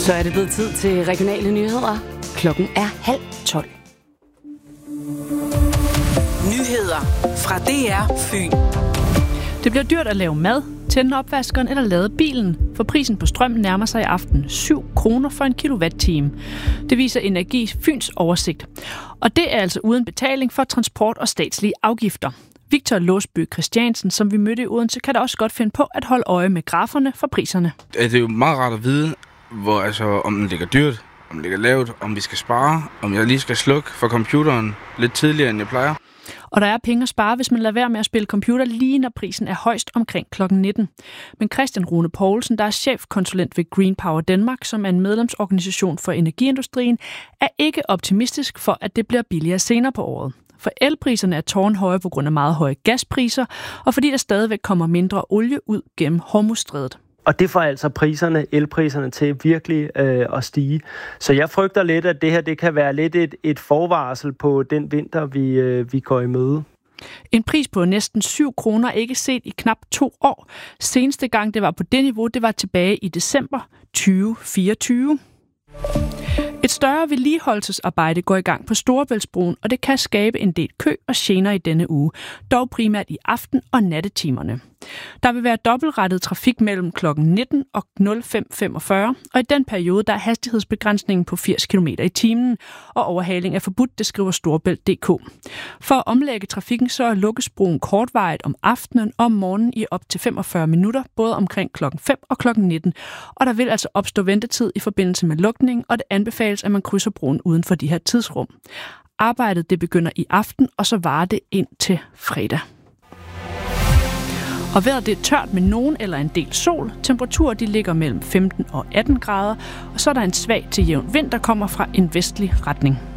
Så er det blevet tid til regionale nyheder. Klokken er 11:30. Nyheder fra DR Fyn. Det bliver dyrt at lave mad, tænde opvaskeren eller lade bilen, for prisen på strøm nærmer sig i aften 7 kroner for en kilowatt-time. Det viser Energi Fyns oversigt. Og det er altså uden betaling for transport og statslige afgifter. Victor Låsby Christiansen, som vi mødte i Odense, kan da også godt finde på at holde øje med graferne for priserne. Det er jo meget rart at vide, om den ligger dyrt, om den ligger lavt, om vi skal spare, om jeg lige skal slukke for computeren lidt tidligere, end jeg plejer. Og der er penge at spare, hvis man lader være med at spille computer lige når prisen er højst omkring kl. 19. Men Christian Rune Poulsen, der er chefkonsulent ved Green Power Danmark, som er en medlemsorganisation for energiindustrien, er ikke optimistisk for, at det bliver billigere senere på året. For elpriserne er tårnhøje på grund af meget høje gaspriser, og fordi der stadigvæk kommer mindre olie ud gennem Hormuzstrædet. Og det får altså elpriserne til virkelig at stige. Så jeg frygter lidt, at det her det kan være lidt et forvarsel på den vinter, vi går i møde. En pris på næsten 7 kroner er ikke set i knap 2 år. Seneste gang det var på det niveau, det var tilbage i december 2024. Et større vedligeholdelsesarbejde går i gang på Storebæltsbroen, og det kan skabe en del kø og gener i denne uge, dog primært i aften- og nattetimerne. Der vil være dobbeltrettet trafik mellem kl. 19 og 05:45, og i den periode der er hastighedsbegrænsningen på 80 km i timen, og overhaling er forbudt, det skriver Storebælt.dk. For at omlægge trafikken, så lukkes broen kortvarigt om aftenen og om morgenen i op til 45 minutter, både omkring kl. 5 og kl. 19, og der vil altså opstå ventetid i forbindelse med lukning, og det anbefales, at man krydser broen uden for de her tidsrum. Arbejdet det begynder i aften, og så varer det ind til fredag. Og vejret det er tørt med nogen eller en del sol. Temperaturer de ligger mellem 15 og 18 grader, og så er der en svag til jævn vind, der kommer fra en vestlig retning.